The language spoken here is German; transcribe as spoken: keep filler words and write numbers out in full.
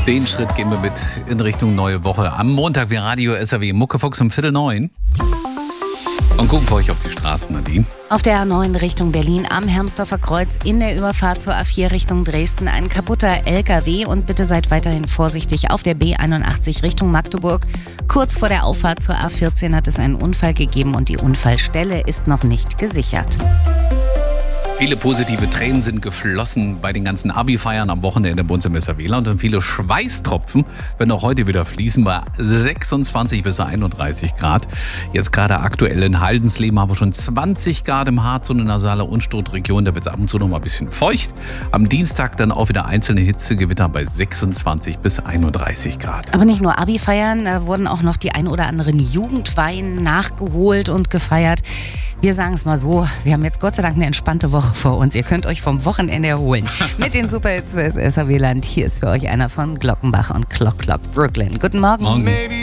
Den Schritt gehen wir mit in Richtung neue Woche. Am Montag wie Radio S R W Muckefuchs um Viertel neun. Und gucken für euch auf die Straßen, Nadine. Auf der A neun Richtung Berlin am Hermsdorfer Kreuz in der Überfahrt zur A vier Richtung Dresden ein kaputter L K W und bitte seid weiterhin vorsichtig auf der B einundachtzig Richtung Magdeburg. Kurz vor der Auffahrt zur A vierzehn hat es einen Unfall gegeben und die Unfallstelle ist noch nicht gesichert. Viele positive Tränen sind geflossen bei den ganzen Abi-Feiern am Wochenende bei uns im S R W-Land und viele Schweißtropfen werden auch heute wieder fließen bei sechsundzwanzig bis einunddreißig Grad. Jetzt gerade aktuell in Haldensleben haben wir schon zwanzig Grad im Harz und in der Saale- und Stuttregion. Da wird es ab und zu noch mal ein bisschen feucht. Am Dienstag dann auch wieder einzelne Hitzegewitter bei sechsundzwanzig bis einunddreißig Grad. Aber nicht nur Abi-Feiern, da wurden auch noch die ein oder anderen Jugendweihen nachgeholt und gefeiert. Wir sagen es mal so, wir haben jetzt Gott sei Dank eine entspannte Woche vor uns. Ihr könnt euch vom Wochenende erholen. Mit den Superhits des S R W-Land. Hier ist für euch einer von Glockenbach und Clock Clock Brooklyn. Guten Morgen. Morgen.